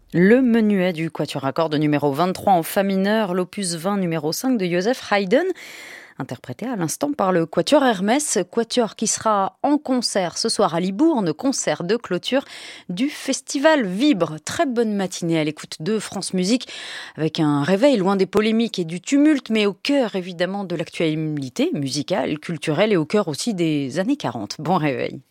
Le menuet du quatuor à cordes numéro 23 en fa mineur, l'opus 20 numéro 5 de Joseph Haydn, interprété à l'instant par le quatuor Hermès, quatuor qui sera en concert ce soir à Libourne, concert de clôture du festival Vibre. Très bonne matinée à l'écoute de France Musique, avec un réveil loin des polémiques et du tumulte, mais au cœur évidemment de l'actualité musicale, culturelle et au cœur aussi des années 40. Bon réveil.